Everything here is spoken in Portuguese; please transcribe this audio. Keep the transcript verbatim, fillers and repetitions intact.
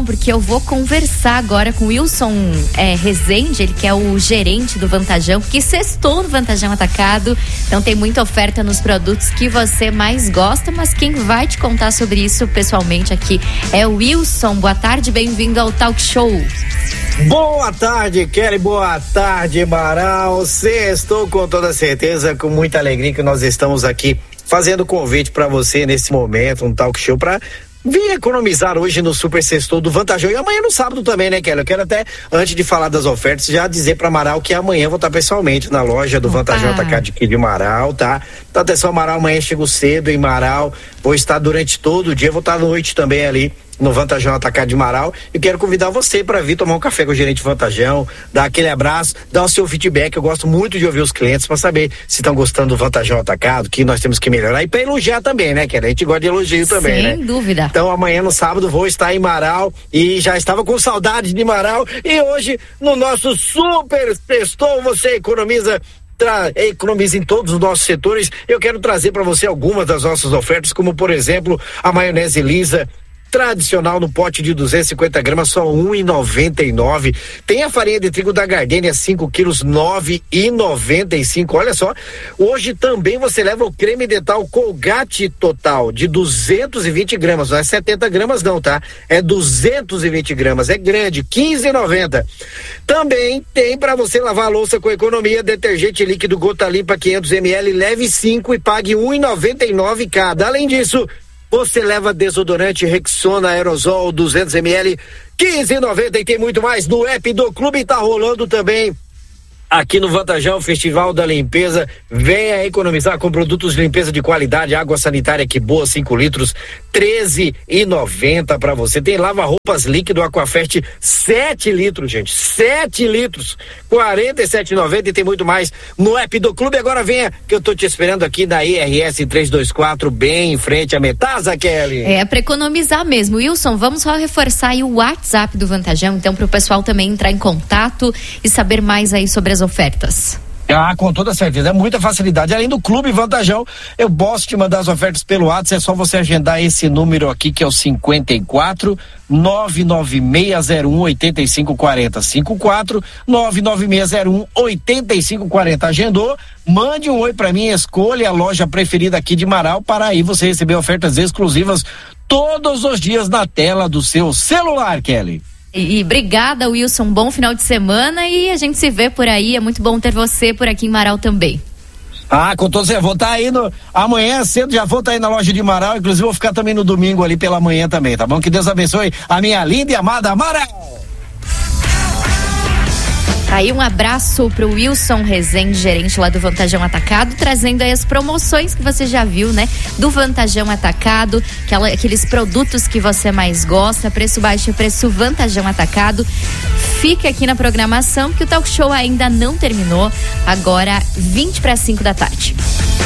atenção, porque eu vou conversar agora com o Wilson é, Rezende, ele que é o gerente do Vantajão, que sextou no Vantajão Atacado. Então tem muita oferta nos produtos que você mais gosta, mas quem vai te contar sobre isso pessoalmente aqui é o Wilson. Boa tarde, bem-vindo ao Talk Show. Boa tarde, Kelly, boa tarde, Amaral. Sextou com toda certeza, com muita alegria que nós estamos aqui fazendo convite para você nesse momento, um Talk Show para vir economizar hoje no Super Sextou do Vantajão e amanhã no sábado também, né, Kelly? Eu quero até, antes de falar das ofertas, já dizer para Amaral que amanhã eu vou estar pessoalmente na loja do Opa. Vantajão Atacado aqui de Amaral, tá? Então, atenção, Amaral, amanhã chego cedo em Amaral, vou estar durante todo o dia, vou estar à noite também ali no Vantajão Atacado de Amaral, e quero convidar você para vir tomar um café com o gerente Vantajão, dar aquele abraço, dar o seu feedback. Eu gosto muito de ouvir os clientes para saber se estão gostando do Vantajão Atacado, que nós temos que melhorar, e para elogiar também, né, que a gente gosta de elogio também, né? Sem dúvida. Então amanhã no sábado vou estar em Amaral e já estava com saudade de Amaral, e hoje no nosso Super Sextou você economiza Tra- economiza em todos os nossos setores. Eu quero trazer para você algumas das nossas ofertas, como por exemplo a maionese lisa tradicional no pote de duzentos e cinquenta gramas, só um real e noventa e nove centavos. Tem a farinha de trigo da Gardenia, cinco quilos, nove reais e noventa e cinco centavos. Olha só, hoje também você leva o creme dental Colgate Total de duzentos e vinte gramas, não é setenta gramas não, tá? É duzentos e vinte gramas, é grande, quinze reais e noventa centavos. Também tem para você lavar a louça com economia, detergente líquido Gota Limpa quinhentos mililitros, leve cinco e pague um real e noventa e nove centavos cada. Além disso, você leva desodorante Rexona Aerosol duzentos mililitros, quinze reais e noventa centavos, e tem muito mais no app do clube. Tá rolando também aqui no Vantajão, Festival da Limpeza. Venha economizar com produtos de limpeza de qualidade, água sanitária que boa, cinco litros, treze reais e noventa centavos para você. Tem lava-roupas líquido Aquafert, sete litros, gente, sete litros, quarenta e sete reais e noventa centavos, e tem muito mais no app do clube. Agora venha, que eu tô te esperando aqui na I R S trezentos e vinte e quatro, bem em frente à Metasa, Kelly. É, para economizar mesmo. Wilson, vamos só reforçar aí o WhatsApp do Vantajão, então, para o pessoal também entrar em contato e saber mais aí sobre as ofertas. Ah, com toda certeza, é muita facilidade. Além do Clube Vantajão, eu posso te mandar as ofertas pelo WhatsApp, é só você agendar esse número aqui, que é o cinquenta e quatro, nove nove seis zero um, oito cinco quatro zero, cinquenta e quatro, nove nove seis zero um, oito cinco quatro zero. Agendou? Mande um oi pra mim, escolha a loja preferida aqui de Marau, para aí você receber ofertas exclusivas todos os dias na tela do seu celular, Kelly. E, e obrigada, Wilson, bom final de semana, e a gente se vê por aí. É muito bom ter você por aqui em Marau também. Ah, com todos, eu vou estar aí no, amanhã cedo, já vou estar aí na loja de Marau, inclusive vou ficar também no domingo ali pela manhã também, tá bom? Que Deus abençoe a minha linda e amada Marau. Aí um abraço pro Wilson Rezende, gerente lá do Vantajão Atacado, trazendo aí as promoções que você já viu, né? Do Vantajão Atacado, aquela, aqueles produtos que você mais gosta, preço baixo, preço Vantajão Atacado. Fica aqui na programação, que o Talk Show ainda não terminou, agora vinte para cinco da tarde.